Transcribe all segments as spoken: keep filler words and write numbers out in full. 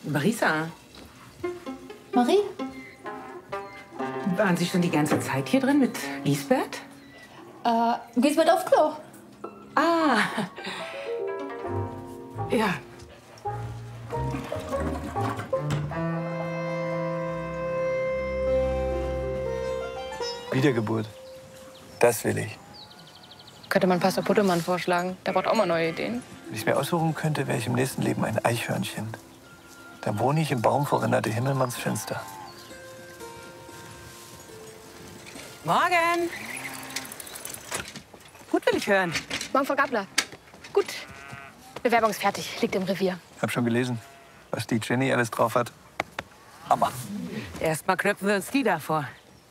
Marisa. Marie? Waren Sie schon die ganze Zeit hier drin mit Lisbeth? Äh, Lisbeth auf Klo. Ah. Ja. Wiedergeburt. Das will ich. Könnte man Pastor Puttemann vorschlagen. Der braucht auch mal neue Ideen. Wenn ich es mir aussuchen könnte, wäre ich im nächsten Leben ein Eichhörnchen. Dann wohne ich im Baum vor Renate Himmelmanns Fenster. Morgen. Gut will ich hören. Morgen, Frau Gabler. Gut. Bewerbung ist fertig. Liegt im Revier. Hab schon gelesen, was die Jenny alles drauf hat. Hammer. Erstmal knöpfen wir uns die da vor.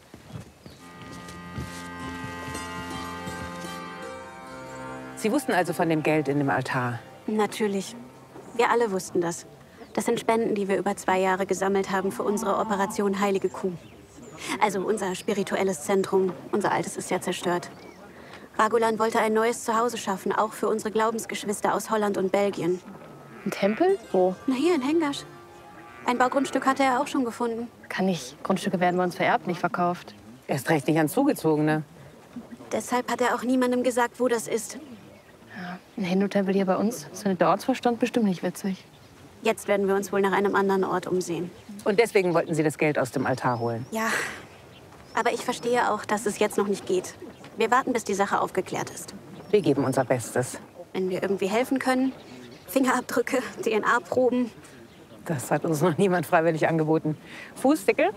Sie wussten also von dem Geld in dem Altar? Natürlich. Wir alle wussten das. Das sind Spenden, die wir über zwei Jahre gesammelt haben für unsere Operation Heilige Kuh. Also unser spirituelles Zentrum. Unser altes ist ja zerstört. Ragulan wollte ein neues Zuhause schaffen, auch für unsere Glaubensgeschwister aus Holland und Belgien. Ein Tempel? Wo? Na, hier in Hengasch. Ein Baugrundstück hatte er auch schon gefunden. Kann nicht. Grundstücke werden bei uns vererbt, nicht verkauft. Erst recht nicht an Zugezogene. Deshalb hat er auch niemandem gesagt, wo das ist. Ja, ein Hindu-Tempel hier bei uns das findet der Ortsvorstand bestimmt nicht witzig. Jetzt werden wir uns wohl nach einem anderen Ort umsehen. Und deswegen wollten Sie das Geld aus dem Altar holen? Ja, aber ich verstehe auch, dass es jetzt noch nicht geht. Wir warten, bis die Sache aufgeklärt ist. Wir geben unser Bestes. Wenn wir irgendwie helfen können, Fingerabdrücke, D N A-Proben. Das hat uns noch niemand freiwillig angeboten. Fußdickel?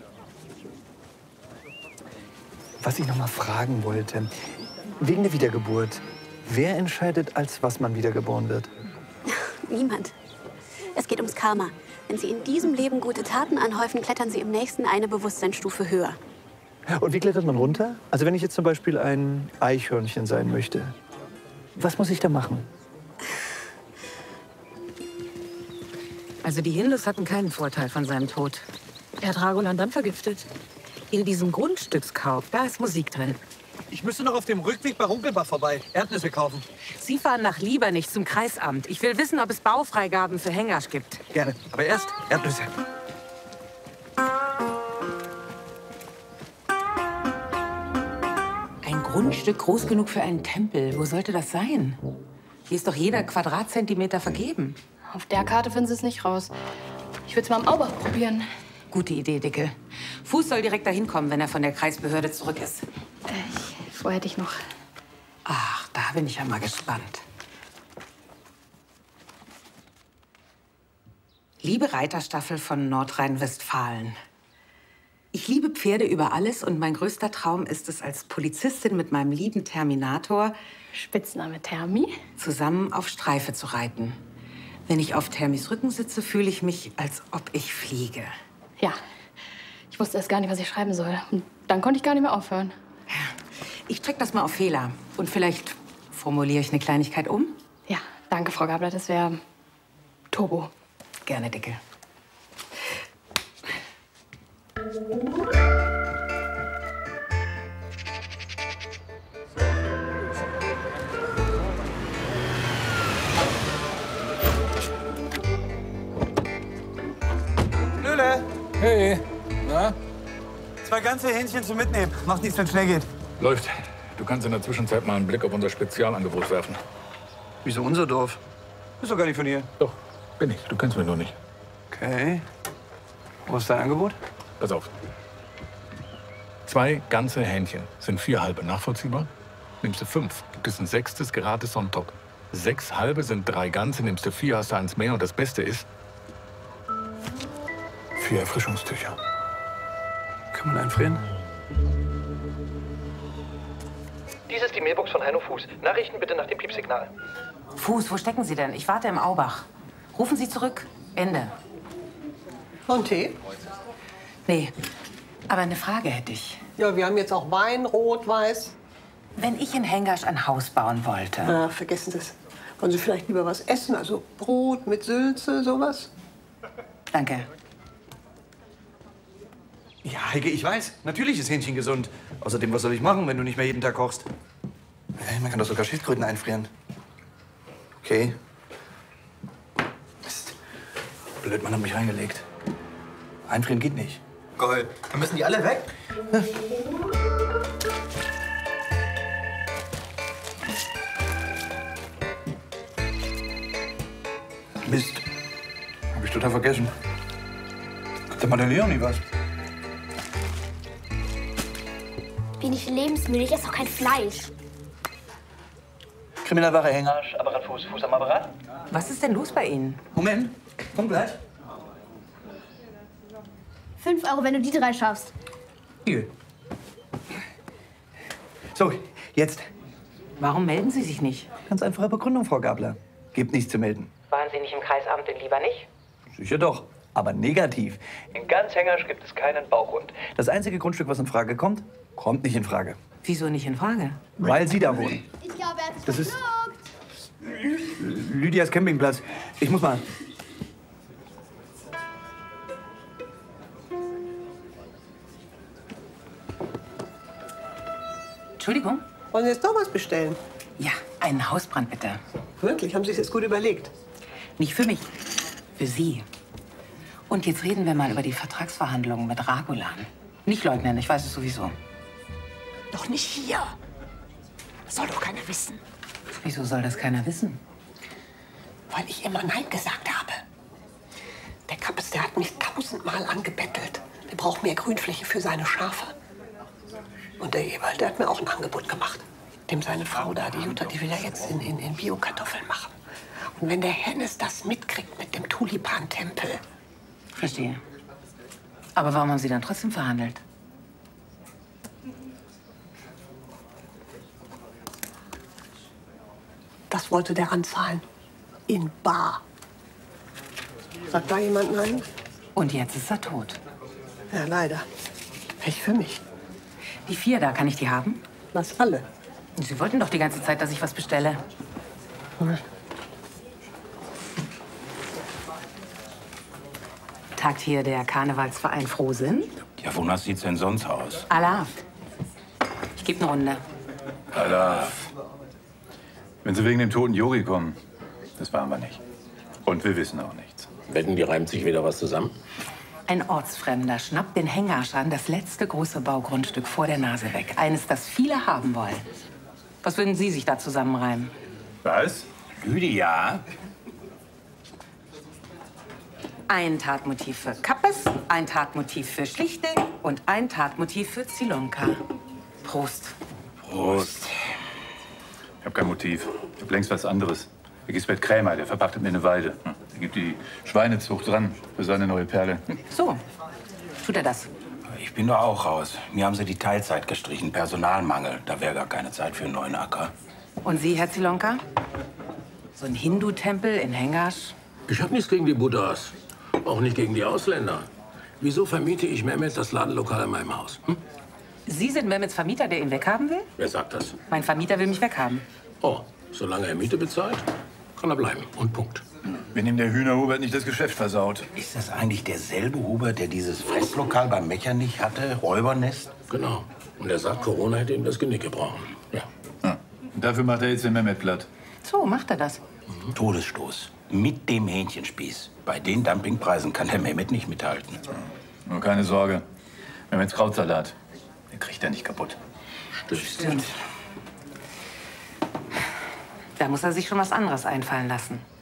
Was ich noch mal fragen wollte, wegen der Wiedergeburt. Wer entscheidet, als was man wiedergeboren wird? Niemand. Es geht ums Karma. Wenn Sie in diesem Leben gute Taten anhäufen, klettern Sie im nächsten eine Bewusstseinsstufe höher. Und wie klettert man runter? Also wenn ich jetzt zum Beispiel ein Eichhörnchen sein möchte, was muss ich da machen? Also die Hindus hatten keinen Vorteil von seinem Tod. Er hat Ragulan dann vergiftet. In diesem Grundstückskauf, da ist Musik drin. Ich müsste noch auf dem Rückweg bei Runkelbach vorbei. Erdnüsse kaufen. Sie fahren nach Liebernich zum Kreisamt. Ich will wissen, ob es Baufreigaben für Hengasch gibt. Gerne. Aber erst Erdnüsse. Ein Grundstück groß genug für einen Tempel. Wo sollte das sein? Hier ist doch jeder Quadratzentimeter vergeben. Auf der Karte finden Sie es nicht raus. Ich würde es mal am Aubach probieren. Gute Idee, Dicke. Fuß soll direkt dahin kommen, wenn er von der Kreisbehörde zurück ist. Äh, ich, vorher hätte ich noch. Ach, da bin ich ja mal gespannt. Liebe Reiterstaffel von Nordrhein-Westfalen. Ich liebe Pferde über alles und mein größter Traum ist es, als Polizistin mit meinem lieben Terminator, Spitzname Thermi, zusammen auf Streife zu reiten. Wenn ich auf Thermis Rücken sitze, fühle ich mich, als ob ich fliege. Ja, ich wusste erst gar nicht, was ich schreiben soll. Und dann konnte ich gar nicht mehr aufhören. Ich check das mal auf Fehler. Und vielleicht formuliere ich eine Kleinigkeit um? Ja, danke, Frau Gabler. Das wäre Turbo. Gerne, Dicke. Lüle, Hey, na? zwei ganze Hähnchen zum Mitnehmen. Macht nichts, wenn es schnell geht. Läuft. Du kannst in der Zwischenzeit mal einen Blick auf unser Spezialangebot werfen. Wieso unser Dorf? Ist doch gar nicht von hier. Doch, bin ich. Du kennst mich nur nicht. Okay. Was ist dein Angebot? Pass auf. Zwei ganze Hähnchen sind vier halbe. Nachvollziehbar? Nimmst du fünf, gibt es ein sechstes gratis on top. Sechs halbe sind drei ganze, nimmst du vier, hast du eins mehr. Und das Beste ist, vier Erfrischungstücher. Kann man einfrieren? Dies ist die Mailbox von Heino Fuß. Nachrichten bitte nach dem Piepsignal. Fuß, wo stecken Sie denn? Ich warte im Aubach. Rufen Sie zurück. Ende. Und Tee? Nee, aber eine Frage hätte ich. Ja, wir haben jetzt auch Wein, Rot, Weiß. Wenn ich in Hengasch ein Haus bauen wollte. Na, vergessen Sie es. Wollen Sie vielleicht lieber was essen? Also Brot mit Sülze, sowas? Danke. Ja, Heike, ich weiß. Natürlich ist Hähnchen gesund. Außerdem, was soll ich machen, wenn du nicht mehr jeden Tag kochst? Hey, man kann doch sogar Schildkröten einfrieren. Okay. Mist. Blöd, man hat mich reingelegt. Einfrieren geht nicht. Gold. Dann müssen die alle weg? Ja. Mist. Hab ich total vergessen. Gibt der Madeleine was? Bin ich lebensmüde? Ich esse doch kein Fleisch. Kriminalware Hängersch, Apparat Fuß, Fuß am Apparat. Was ist denn los bei Ihnen? Moment, komm gleich. Fünf Euro, wenn du die drei schaffst. Hier. So, jetzt. Warum melden Sie sich nicht? Ganz einfache Begründung, Frau Gabler. Gibt nichts zu melden. Waren Sie nicht im Kreisamt, denn lieber nicht? Sicher doch, aber negativ. In ganz Hängersch gibt es keinen Baugrund. Das einzige Grundstück, was in Frage kommt, kommt nicht in Frage. Wieso nicht in Frage? Weil Sie da wohnen. Ich glaube, er hat sich Das ist verschluckt. Lydias Campingplatz. Ich muss mal. Entschuldigung? Wollen Sie jetzt doch was bestellen? Ja, einen Hausbrand bitte. Wirklich? Haben Sie es jetzt gut überlegt? Nicht für mich, für Sie. Und jetzt reden wir mal über die Vertragsverhandlungen mit Ragulan. Nicht leugnen, ich weiß es sowieso. Doch nicht hier. Das soll doch keiner wissen. Wieso soll das keiner wissen? Weil ich immer Nein gesagt habe. Der Kappes, der hat mich tausendmal angebettelt. Der braucht mehr Grünfläche für seine Schafe. Und der Ewald, der hat mir auch ein Angebot gemacht. Dem seine Frau da, die Jutta, die will ja jetzt in, in, in Bio-Kartoffeln machen. Und wenn der Hennes das mitkriegt mit dem Tulipan-Tempel. Verstehe. Aber warum haben Sie dann trotzdem verhandelt? Das wollte der anzahlen. In bar. Sagt da jemand nein? Und jetzt ist er tot. Ja, leider. Pech für mich. Die vier da, kann ich die haben? Was alle? Sie wollten doch die ganze Zeit, dass ich was bestelle. Hm. Tagt hier der Karnevalsverein Frohsinn? Ja, wonach sieht's denn sonst aus? Allah. Ich gebe eine Runde. Allah. Wenn Sie wegen dem toten Yogi kommen, das waren wir nicht. Und wir wissen auch nichts. Wetten, die reimt sich wieder was zusammen? Ein Ortsfremder schnappt den Hängerschan das letzte große Baugrundstück vor der Nase weg. Eines, das viele haben wollen. Was würden Sie sich da zusammenreimen? Was? Lydia? Ein Tatmotiv für Kappes, ein Tatmotiv für Schlichting und ein Tatmotiv für Zilonka. Prost. Prost. Ich habe kein Motiv. Ich habe längst was anderes. Der Gisbert Krämer, der verpachtet mir eine Weide. Der gibt die Schweinezucht dran für seine neue Perle. So, tut er das? Ich bin doch auch raus. Mir haben sie die Teilzeit gestrichen. Personalmangel. Da wäre gar keine Zeit für einen neuen Acker. Und Sie, Herr Zilonka? So ein Hindu-Tempel in Hängersch? Ich habe nichts gegen die Buddhas. Auch nicht gegen die Ausländer. Wieso vermiete ich Mehmet das Ladenlokal in meinem Haus? Hm? Sie sind Mehmets Vermieter, der ihn weghaben will? Wer sagt das? Mein Vermieter will mich weghaben. Oh, solange er Miete bezahlt, kann er bleiben. Und Punkt. Wenn ihm der Hühnerhubert nicht das Geschäft versaut. Ist das eigentlich derselbe Hubert, der dieses Festlokal beim Metternich hatte? Räubernest? Genau. Und er sagt, Corona hätte ihm das Genick gebrochen. Ja. Ah. Und dafür macht er jetzt den Mehmet platt. So, macht er das. Mhm. Todesstoß. Mit dem Hähnchenspieß. Bei den Dumpingpreisen kann der Mehmet nicht mithalten. Nur keine Sorge. Mehmets Krautsalat, den kriegt er nicht kaputt. Stimmt. Stimmt. Da muss er sich schon was anderes einfallen lassen.